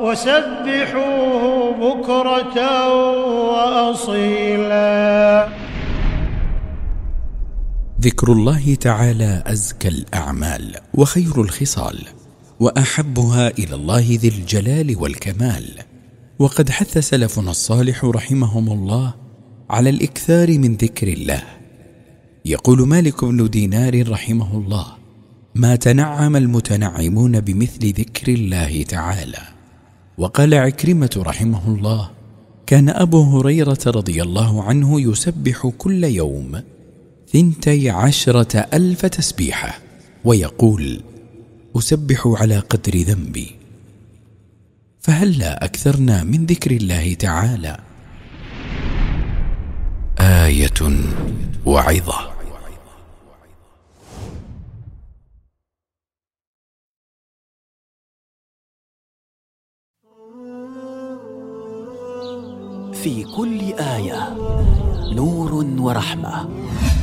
وسبحوه بكرة وأصيلا. ذكر الله تعالى أزكى الأعمال وخير الخصال وأحبها إلى الله ذي الجلال والكمال. وقد حث سلفنا الصالح رحمهم الله على الإكثار من ذكر الله. يقول مالك بن دينار رحمه الله: ما تنعم المتنعمون بمثل ذكر الله تعالى. وقال عكرمة رحمه الله: كان أبو هريرة رضي الله عنه يسبح كل يوم 12,000 تسبيحة، ويقول: أسبح على قدر ذنبي. فهلا أكثرنا من ذكر الله تعالى. آية وعظة. في كل آية نور ورحمة.